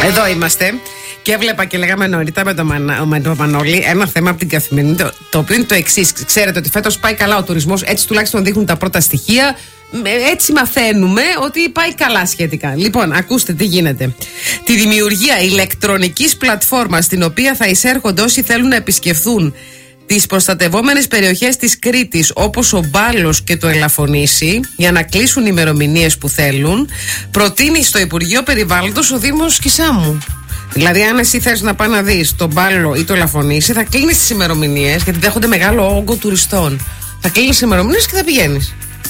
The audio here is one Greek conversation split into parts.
Εδώ είμαστε. Και έβλεπα και λέγαμε νωρίτερα με τον Μανώλη ένα θέμα από την Καθημερινή, το οποίο είναι το εξής. Ξέρετε ότι φέτος πάει καλά ο τουρισμός, έτσι τουλάχιστον δείχνουν τα πρώτα στοιχεία. Έτσι μαθαίνουμε ότι πάει καλά σχετικά. Λοιπόν, ακούστε τι γίνεται. Τη δημιουργία ηλεκτρονικής πλατφόρμας στην οποία θα εισέρχονται όσοι θέλουν να επισκεφθούν τις προστατευόμενες περιοχές της Κρήτης, όπως ο Μπάλος και το Ελαφωνήσι, για να κλείσουν ημερομηνίες που θέλουν, προτείνει στο Υπουργείο Περιβάλλοντος ο Δήμος Κισάμου. Δηλαδή, αν εσύ θες να πάει να δεις τον Μπάλο ή το Ελαφωνήσι, θα κλείνεις τις ημερομηνίες, γιατί δέχονται μεγάλο όγκο τουριστών. Θα κλείνεις τις ημερομηνίες και θα πηγαίνεις.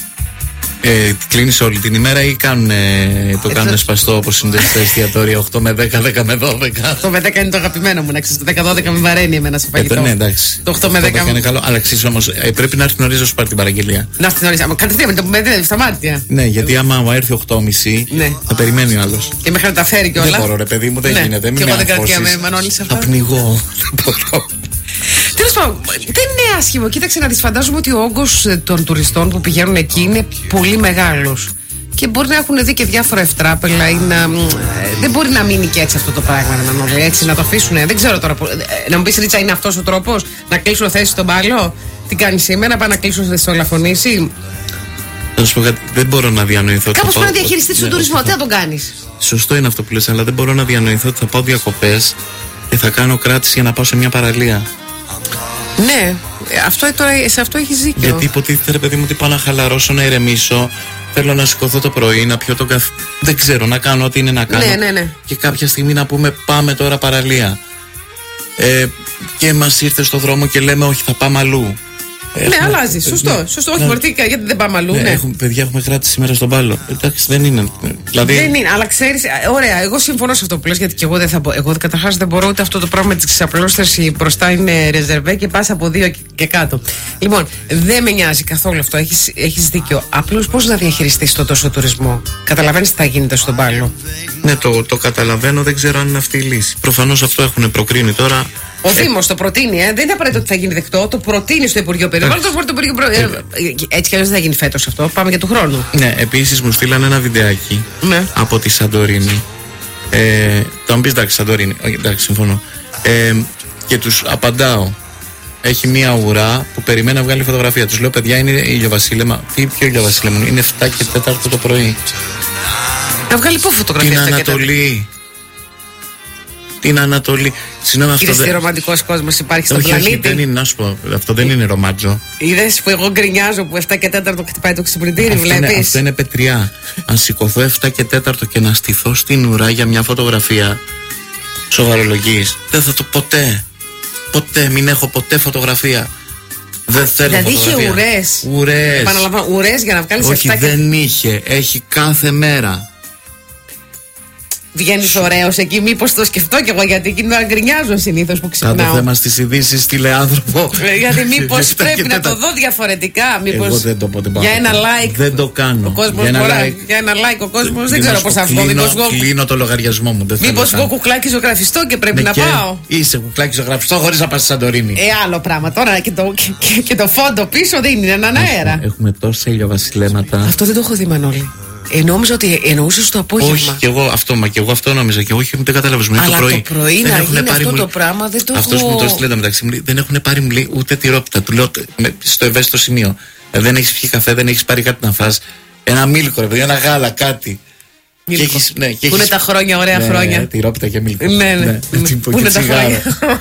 Κλείνεις όλη την ημέρα ή το κάνουν σπαστό όπως είναι στα εστιατόρια 8 με 10, 10 με 12. 8 με 10 είναι το αγαπημένο μου, να ξέρεις. Το 10-12 με βαραίνει εμένα στο φαγητό. Ναι, εντάξει. Το 8 με 10 είναι καλό, αλλά ξέρεις όμως πρέπει να έρθει νωρίς να σου πάρει την παραγγελία. Να έρθει νωρίς. Κατευθείαν με το που με δίνει στα μάτια. Ναι, γιατί άμα έρθει 8.30 θα περιμένει άλλος. Και μέχρι να τα φέρει κιόλας. Δεν μπορώ, ρε παιδί μου, δεν γίνεται. Και εγώ δεν κρατιάμαι, Μανώλη, σε αυτά. Θα πνιγώ. Δεν μπορώ. Τέλος πάντων, δεν είναι άσχημο. Κοίταξε να δεις, φαντάζομαι ότι ο όγκος των τουριστών που πηγαίνουν εκεί είναι πολύ μεγάλος. Και μπορεί να έχουν δει και διάφορα ευτράπελα ή να. Δεν μπορεί να μείνει και έτσι αυτό το πράγμα, Μανώλη, έτσι να το αφήσουν. Δεν ξέρω τώρα. Να μου πεις, Ρίτσα, είναι αυτός ο τρόπος να κλείσουν θέση στον Πάλο? Τι κάνει σήμερα, πάει να κλείσουν θέση στο Ελαφωνήσι? Θα σου πω κάτι, δεν μπορώ να διανοηθώ. Κάπως πρέπει να διαχειριστείς τον τουρισμό, τι να τον κάνεις? Σωστό είναι αυτό που λες, αλλά δεν μπορώ να διανοηθώ ότι θα πάω διακοπές και θα κάνω κράτηση για να πάω σε μια παραλία. Ναι, σε αυτό έχεις δίκιο. Γιατί υποτίθεται, ρε παιδί μου, ότι πάω να χαλαρώσω, να ηρεμήσω. Θέλω να σηκωθώ το πρωί, να πιω τον καφέ. Δεν ξέρω, να κάνω ό,τι είναι να κάνω. Ναι. Και κάποια στιγμή να πούμε πάμε τώρα παραλία. Και μας ήρθε στο δρόμο και λέμε όχι, θα πάμε αλλού. Ναι, αλλάζει. Σωστό. Όχι, μορτίκα, γιατί δεν πάμε αλλού. Ναι. Παιδιά, έχουμε κράτηση σήμερα στον Πάλο. Εντάξει, δεν είναι. Δηλαδή... Δεν είναι, αλλά ξέρεις, ωραία, εγώ συμφωνώ σε αυτό που λες, γιατί και εγώ δεν θα πω. Εγώ καταρχάς δεν μπορώ, ούτε αυτό το πράγμα της ξαπλώστρωσης μπροστά είναι ρεζερβέ και πας από 2 και κάτω. Λοιπόν, δεν με νοιάζει καθόλου αυτό. Έχεις δίκιο. Απλώς πώς να διαχειριστείς το τόσο τουρισμό? Καταλαβαίνεις τι θα γίνεται στον Πάλο? Ναι, το καταλαβαίνω, δεν ξέρω αν είναι αυτή η λύση. Προφανώς αυτό έχουν προκρίνει τώρα. Ο Δήμος το προτείνει, δεν είναι απαραίτητο ότι θα γίνει δεκτό. Το προτείνει στο Υπουργείο Περιβάλλοντος. Έτσι κι αλλιώς δεν θα γίνει φέτος αυτό. Πάμε για του χρόνου. Ναι, επίσης μου στείλανε ένα βιντεάκι από τη Σαντορίνη. Θα μου πεις, εντάξει, Σαντορίνη. Εντάξει, συμφωνώ. Και τους απαντάω. Έχει μια ουρά που περιμένει να βγάλει φωτογραφία. Τους λέω, παιδιά, είναι ηλιοβασίλεμα. Ποιο ηλιοβασίλεμα? Είναι 7 και 4 το πρωί. Να βγάλει πού φωτογραφία? Την Ανατολή. Την Ανατολή. Είδες τι ρομαντικός κόσμος υπάρχει στον πλανήτη? Όχι, δεν είναι, να σου πω, αυτό δεν είναι ρομάτζο. Είδες που εγώ γκρινιάζω που 7 και 4 χτυπάει το ξυπνητήρι, βλέπεις? Αυτό είναι πετριά. Αν σηκωθώ 7 και 4 και να στηθώ στην ουρά για μια φωτογραφία, σοβαρολογείς? Δεν θα το ποτέ. Ποτέ, μην έχω ποτέ φωτογραφία. Δεν θέλω δηλαδή φωτογραφία. Είχε ουρές. Επαναλαμβάνω, ουρές για να βγάλεις 7 όχι, δεν είχε. Έχει κάθε μέρα. Βγαίνεις ωραίος εκεί, μήπως το σκεφτώ κι εγώ, γιατί εκείνη να γκρινιάζω συνήθως που ξυπνάω. Κάθε θέμα στις ειδήσεις τηλεάνθρωπο. Γιατί μήπως πρέπει να το δω διαφορετικά? Μήπως εγώ δεν το πω, για ένα like δεν το κάνω. Για ένα like ο κόσμος δεν ξέρω πώς θα βγω. Κλείνω το λογαριασμό μου. Μήπως βγω κουκλάκι ζωγραφιστό και πρέπει να πάω? Είσαι κουκλάκι ζωγραφιστό χωρίς να πας στη Σαντορίνη. Άλλο πράγμα τώρα, και το φόντο πίσω δεν είναι έναν αέρα. Έχουμε τόσα ηλιοβασιλέματα. Αυτό δεν το έχω δει, Μανώλη. Νόμιζα ότι εννοούσες το απόγευμα. Όχι, και εγώ αυτό νόμιζα. Και όχι, δεν κατάλαβα. Αλλά το πρωί να γίνει αυτό το πράγμα δεν το έχω. Αυτός που μου το στείλε μεταξύ δεν έχουν πάρει μουλή ούτε τυρόπιτα. Του λέω στο ευαίσθητο σημείο. Δεν έχεις πιει καφέ, δεν έχεις πάρει κάτι να φας. Ένα μίλκο, ρε παιδί, ένα γάλα, κάτι. Πού είναι τα χρόνια, ωραία χρόνια. Τυρόπιτα και μίλκο. Ναι. Πού είναι τα χρόνια.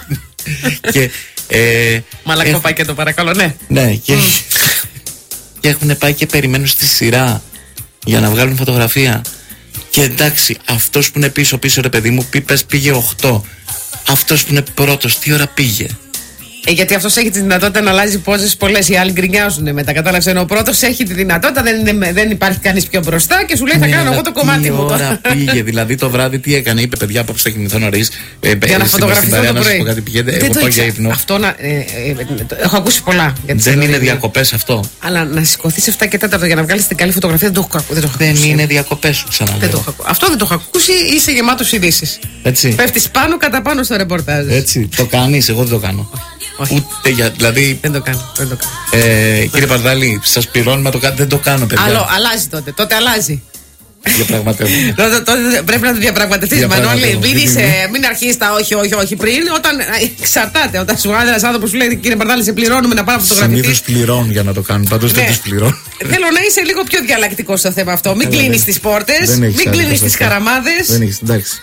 Μαλακό πάει και το παρακαλώ, ναι. Ναι, και έχουν πάει και περιμένουν στη σειρά για να βγάλουν φωτογραφία. Και εντάξει, αυτός που είναι πίσω, ρε παιδί μου, πήγε 8. Αυτός που είναι πρώτος, τι ώρα πήγε? Γιατί αυτός έχει τη δυνατότητα να αλλάζει πόζες πολλές. Οι άλλοι γκρινιάζουν μετά. Κατάλαβες? Ενώ ο πρώτος έχει τη δυνατότητα, δεν υπάρχει κανείς πιο μπροστά και σου λέει θα κάνω εγώ το κομμάτι μου. Τι ώρα πήγε, δηλαδή το βράδυ τι έκανε? Είπε, παιδιά, απόψε θα κοιμηθώ νωρίς. Για να φωτογραφηθώ το πρωί. Εγώ πάω για ύπνο. Αυτό έχω ακούσει πολλά. Δεν είναι διακοπές αυτό. Αλλά να σηκωθείς 7 και 4 για να βγάλεις την καλή φωτογραφία δεν το έχω ακούσει. Δεν είναι διακοπές σου, ξαναλέω. Αυτό δεν το έχω ακούσει, είσαι γεμάτος ειδήσεις. Πέφτεις πάνω κατά πάνω στο ρεπορτάζ. Έτσι, το κάνεις, εγώ δεν το κάνω. Ούτε για, δηλαδή. Δεν το κάνω. Κύριε Παρδάλη, σας πληρώνουμε να το κάνετε. Δεν το κάνω, παιδιά. Αλλάζει τότε αλλάζει. Πρέπει να το διαπραγματευτείς, Μανώλη. Μην αρχίσεις τα όχι πριν. Όταν εξαρτάται, όταν σου ένα άνθρωπο σου λέει κύριε Μπαρδάλη, σε πληρώνουμε να πάρω φωτογραφία. Συνήθως πληρώνουν για να το κάνουν, πάντως δεν τους πληρώνουν. Θέλω να είσαι λίγο πιο διαλλακτικός στο θέμα αυτό. Μην κλείνεις τις πόρτες, μην κλείνεις τις καραμάδες. Δεν έχεις, εντάξει.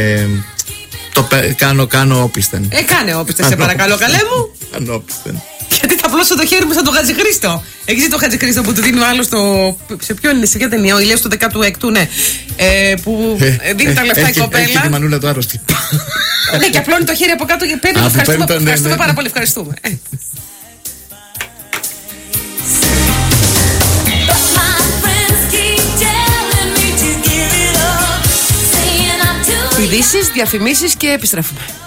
Κάνω όπισθεν. Κάνε όπισθεν, σε παρακαλώ, καλέ μου. Κάνω όπισθεν. Γιατί θα πλώσω το χέρι μου σαν τον Χατζηχρήστο. Έχεις δει τον Χατζηχρήστο που του δίνει ο άλλος σε ποιον είναι, σε ποια ταινία, ο Ηλίας του 16ου, ναι. Που δίνει τα λεφτά η κοπέλα. Έχει τη Μανούλα του άρρωστη. Ναι, και απλώνει το χέρι από κάτω και παίρνει. Ευχαριστούμε πάρα πολύ, ευχαριστούμε. Ειδήσεις, διαφημίσεις και επιστρέφουμε.